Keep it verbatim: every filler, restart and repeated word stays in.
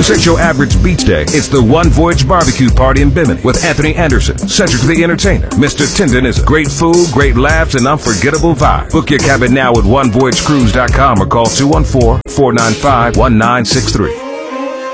This ain't your average beach day. It's the One Voyage Barbecue Party in Bimini with Anthony Anderson, Cedric the Entertainer, Mister Tendon is great food, great laughs, and unforgettable vibe. Book your cabin now at one voyage cruise dot com or call two one four, four nine five, one nine six three.